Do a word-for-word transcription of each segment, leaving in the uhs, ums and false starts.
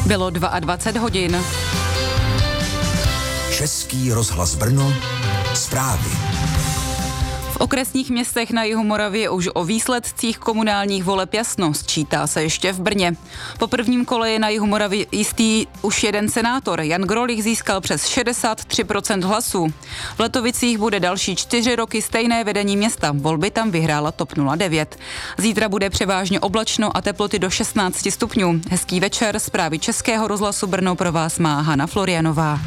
Bylo dvacet dva hodin. Český rozhlas Brno, zprávy. V okresních městech na jihu Moravy už o výsledcích komunálních voleb jasno, sčítá se ještě v Brně. Po prvním kole je na jihu Moravy jistý už jeden senátor. Jan Grolich získal přes šedesát tři procent hlasů. V Letovicích bude další čtyři roky stejné vedení města. Volby tam vyhrála TOP nula devět. Zítra bude převážně oblačno a teploty do šestnáct stupňů. Hezký večer, zprávy Českého rozhlasu Brno pro vás má Hana Florianová.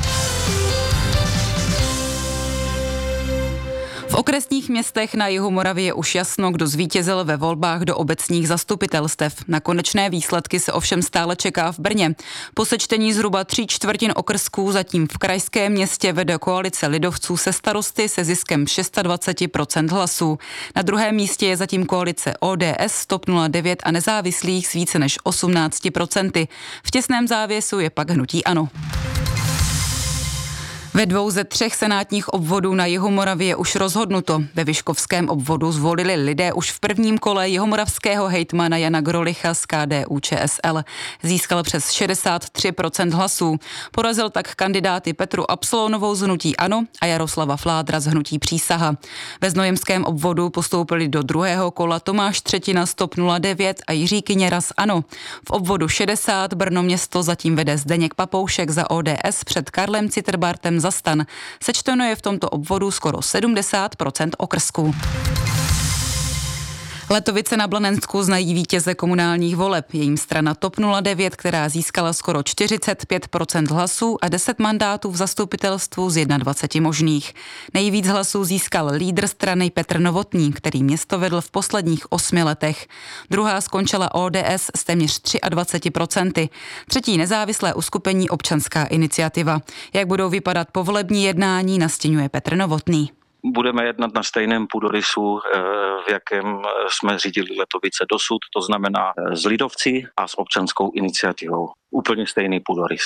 V okresních městech na jihu Moravy je už jasno, kdo zvítězil ve volbách do obecních zastupitelstev. Na konečné výsledky se ovšem stále čeká v Brně. Po sečtení zhruba tří čtvrtin okrsků zatím v krajském městě vede koalice lidovců se starosty se ziskem dvacet šest procent hlasů. Na druhém místě je zatím koalice O D S, TOP nula devět a nezávislých s více než osmnáct procenty. V těsném závěsu je pak hnutí ANO. Ve dvou ze třech senátních obvodů na jihu Moravy je už rozhodnuto. Ve Vyškovském obvodu zvolili lidé už v prvním kole jihomoravského hejtmana Jana Grolicha z K D U Č S L. Získal přes šedesát tři procent hlasů. Porazil tak kandidáty Petru Absolonovou z hnutí ANO a Jaroslava Fládra z hnutí Přísaha. Ve Znojemském obvodu postoupili do druhého kola Tomáš Třetina z TOP nula devět a Jiří Kyněra z ANO. V obvodu šedesát Brno město zatím vede Zdeněk Papoušek za O D S před Karlem Citterbartem za STAN. Sečteno je v tomto obvodu skoro sedmdesát procent okrsků. Letovice na Blanensku znají vítěze komunálních voleb. Je jim strana TOP nula devět, která získala skoro čtyřicet pět procent hlasů a deset mandátů v zastupitelstvu z dvaceti jedna možných. Nejvíc hlasů získal lídr strany Petr Novotný, který město vedl v posledních osmi letech. Druhá skončila O D S s téměř dvaceti třemi procenty. Třetí nezávislé uskupení Občanská iniciativa. Jak budou vypadat povolební jednání, nastěňuje Petr Novotný. Budeme jednat na stejném půdorysu, v jakém jsme řídili Letovice dosud, to znamená s lidovci a s Občanskou iniciativou. Úplně stejný půdorys.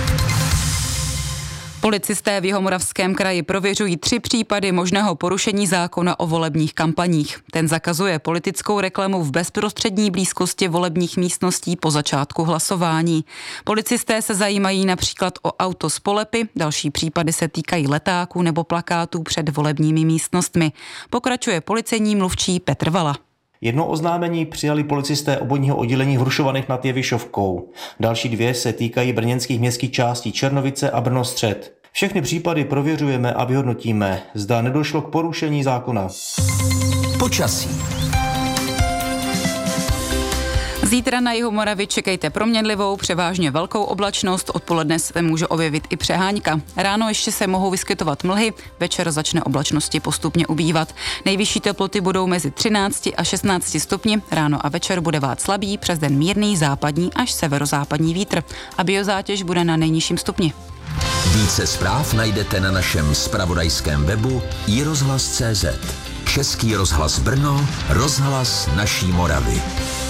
Policisté v Jihomoravském kraji prověřují tři případy možného porušení zákona o volebních kampaních. Ten zakazuje politickou reklamu v bezprostřední blízkosti volebních místností po začátku hlasování. Policisté se zajímají například o auto z polepy, další případy se týkají letáků nebo plakátů před volebními místnostmi. Pokračuje policejní mluvčí Petr Vala. Jedno oznámení přijali policisté obvodního oddělení v Hrušovanech nad Jevišovkou. Další dvě se týkají brněnských městských částí Černovice a Brno střed. Všechny případy prověřujeme a vyhodnotíme, zda nedošlo k porušení zákona. Počasí. Zítra na jihu Moravy čekejte proměnlivou, převážně velkou oblačnost, odpoledne se může objevit i přehánka. Ráno ještě se mohou vyskytovat mlhy, večer začne oblačnosti postupně ubývat. Nejvyšší teploty budou mezi třinácti a šestnácti stupni, ráno a večer bude vát slabý, přes den mírný západní až severozápadní vítr a biozátěž bude na nejnižším stupni. Více zpráv najdete na našem zpravodajském webu i rozhlas tečka cé zet. Český rozhlas Brno, rozhlas naší Moravy.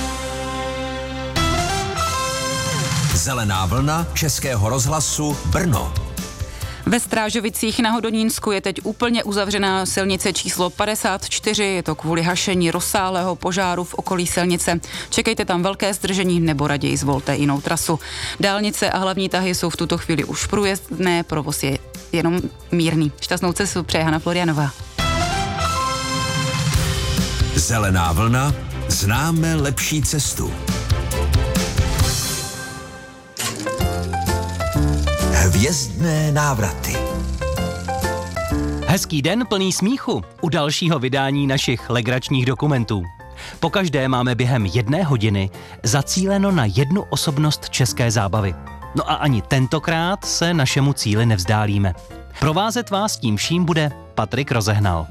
Zelená vlna Českého rozhlasu Brno. Ve Strážovicích na Hodonínsku je teď úplně uzavřená silnice číslo padesát čtyři, je to kvůli hašení rozsáhlého požáru v okolí silnice. Čekejte tam velké zdržení nebo raději zvolte jinou trasu. Dálnice a hlavní tahy jsou v tuto chvíli už průjezdné, provoz je jenom mírný. Šťastnou cestu přeje Hana Florianová. Zelená vlna, známe lepší cestu. Hvězdné návraty. Hezký den plný smíchu u dalšího vydání našich legračních dokumentů. Pokaždé máme během jedné hodiny zacíleno na jednu osobnost české zábavy. No a ani tentokrát se našemu cíli nevzdálíme. Provázet vás tím vším bude Patrik Rozehnal.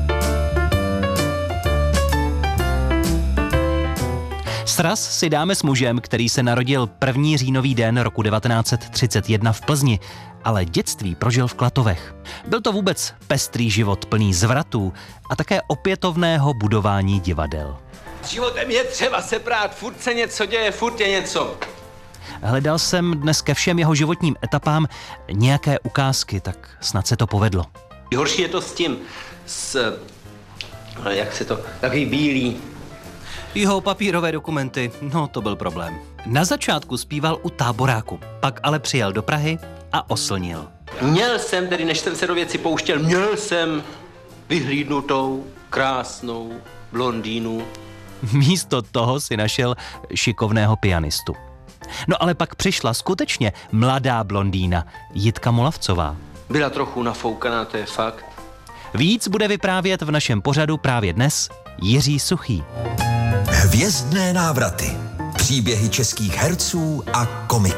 Sraz si dáme s mužem, který se narodil první říjnový den roku devatenáct set třicet jedna v Plzni, ale dětství prožil v Klatovech. Byl to vůbec pestrý život plný zvratů a také opětovného budování divadel. S životem je třeba se prát, furt se něco děje, furt je něco. Hledal jsem dnes ke všem jeho životním etapám nějaké ukázky, tak snad se to povedlo. Horší je to s tím, s, jak se to, takový bílý. Jeho papírové dokumenty, no to byl problém. Na začátku zpíval u táboráku, pak ale přijel do Prahy a oslnil. Měl jsem, tedy než jsem se do věci pouštěl, měl jsem vyhlídnutou, krásnou blondýnu. Místo toho si našel šikovného pianistu. No ale pak přišla skutečně mladá blondýna, Jitka Molavcová. Byla trochu nafoukaná, to je fakt. Víc bude vyprávět v našem pořadu právě dnes Jiří Suchý. Hvězdné návraty. Příběhy českých herců a komiků.